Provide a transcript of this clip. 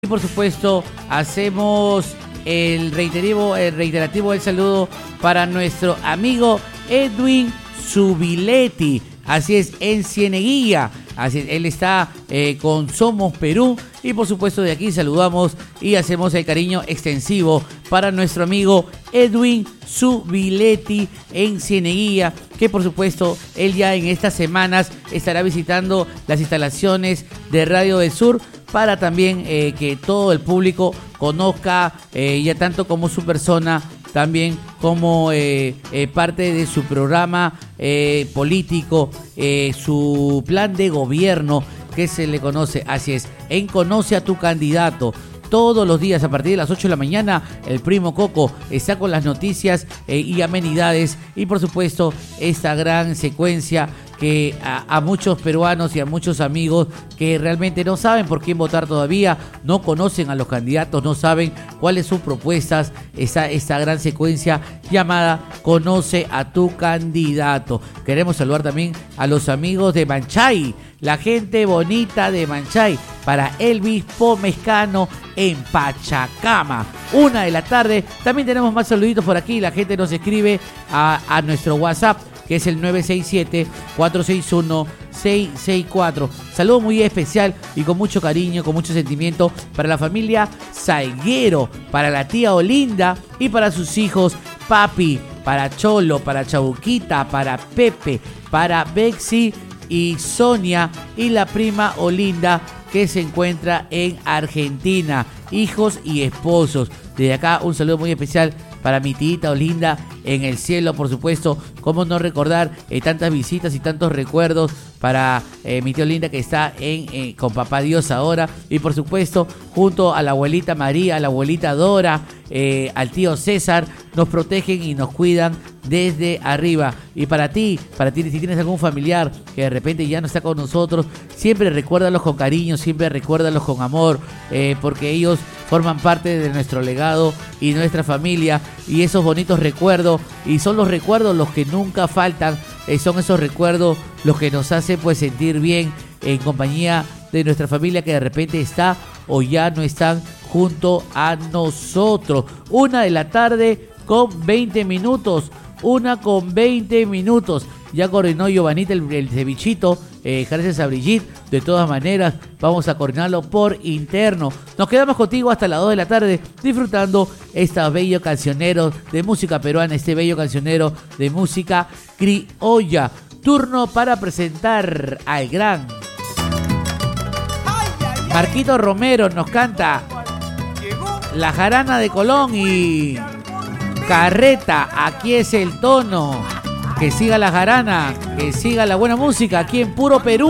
Y por supuesto, hacemos el reiterativo del saludo para nuestro amigo Edwin Zubiletti. Así es, en Cieneguilla. Así es, él está con Somos Perú. Y por supuesto, de aquí saludamos y hacemos el cariño extensivo para nuestro amigo Edwin Zubiletti en Cieneguilla, que por supuesto él ya en estas semanas estará visitando las instalaciones de Radio del Sur para también que todo el público conozca ya tanto como su persona, también como parte de su programa político, su plan de gobierno que se le conoce. Así es, en Conoce a tu Candidato. Todos los días a partir de las 8 de la mañana, el primo Coco está con las noticias y amenidades y por supuesto esta gran secuencia que a muchos peruanos y a muchos amigos que realmente no saben por quién votar todavía, no conocen a los candidatos, no saben cuáles son sus propuestas, esta gran secuencia llamada Conoce a tu Candidato. Queremos saludar también a los amigos de Manchay, la gente bonita de Manchay, para Elvis Pomescano en Pachacama, 1 de la tarde. También tenemos más saluditos por aquí, la gente nos escribe a nuestro WhatsApp, que es el 967-461-664. Saludo muy especial y con mucho cariño, con mucho sentimiento para la familia Salguero, para la tía Olinda y para sus hijos Papi, para Cholo, para Chabuquita, para Pepe, para Bexi y Sonia y la prima Olinda que se encuentra en Argentina, hijos y esposos. Desde acá un saludo muy especial para mi tita Olinda en el cielo, por supuesto. Cómo no recordar tantas visitas y tantos recuerdos para mi tía Olinda que está con Papá Dios ahora. Y por supuesto, junto a la abuelita María, a la abuelita Dora, al tío César, nos protegen y nos cuidan desde arriba. Y para ti, si tienes algún familiar que de repente ya no está con nosotros, siempre recuérdalos con cariño, siempre recuérdalos con amor, porque ellos forman parte de nuestro legado y nuestra familia, y esos bonitos recuerdos, y son los recuerdos los que nunca faltan, son esos recuerdos los que nos hacen pues sentir bien en compañía de nuestra familia que de repente está o ya no están junto a nosotros. 1 de la tarde con 20 minutos. 1:20. Ya coordinó Giovanita el cevichito, gracias a Brigitte. De todas maneras, vamos a coordinarlo por interno. Nos quedamos contigo hasta las 2 de la tarde, disfrutando este bello cancionero de música peruana, este bello cancionero de música criolla. Turno para presentar al gran Marquito Romero. Nos canta La Jarana de Colón y Carreta. Aquí es el tono. Que siga la jarana, que siga la buena música aquí en Puro Perú.